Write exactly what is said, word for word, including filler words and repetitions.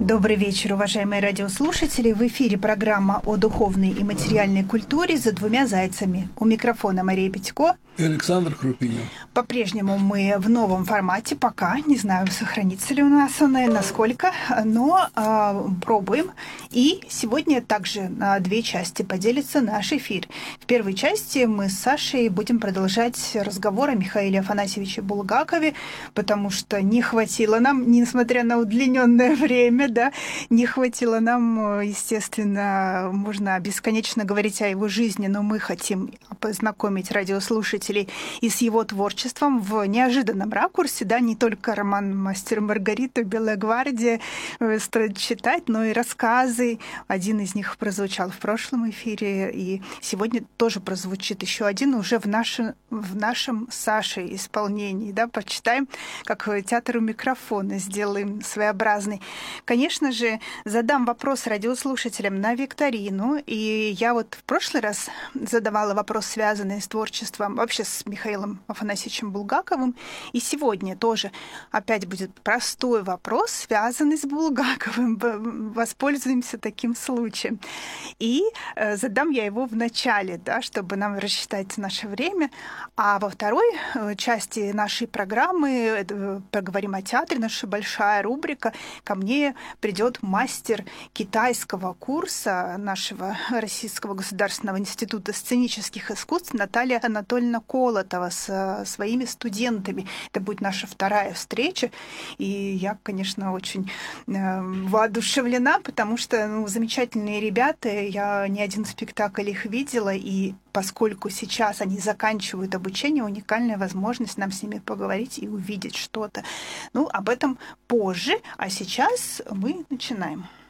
Добрый вечер, уважаемые радиослушатели. В эфире программа о духовной и материальной культуре «За двумя зайцами». У микрофона Мария Петько и Александр Крупинин. По-прежнему мы в новом формате, пока, не знаю, сохранится ли у нас он и насколько, но э, пробуем. И сегодня также на две части поделится наш эфир. В первой части мы с Сашей будем продолжать разговор о Михаиле Афанасьевиче Булгакове, потому что не хватило нам, несмотря на удлиненное время, да, не хватило нам, естественно, можно бесконечно говорить о его жизни, но мы хотим познакомить радиослушателей и с его творчеством в неожиданном ракурсе, да, не только роман «Мастер и Маргарита», «Белая гвардия» стоит читать, но и рассказы. Один из них прозвучал в прошлом эфире, и сегодня тоже прозвучит еще один уже в, наше, в нашем Саше исполнении, да, почитаем, как театр у микрофона, сделаем своеобразный. Конечно же, задам вопрос радиослушателям на викторину, и я вот в прошлый раз задавала вопрос, связанный с творчеством, вообще с Михаилом Афанасьевичем Булгаковым, и сегодня тоже опять будет простой вопрос, связанный с Булгаковым. Воспользуемся таким случаем. И э, задам я его в начале, да, чтобы нам рассчитать наше время. А во второй э, части нашей программы э, поговорим о театре, наша большая рубрика. Ко мне придет мастер китайского курса нашего Российского государственного института сценических искусств Наталья Анатольевна Колотова со своими студентами. Это будет наша вторая встреча. И я, конечно, очень э, воодушевлена, потому что ну, замечательные ребята. Я не один спектакль их видела, и поскольку сейчас они заканчивают обучение, уникальная возможность нам с ними поговорить и увидеть что-то. Ну, об этом позже, а сейчас мы начинаем.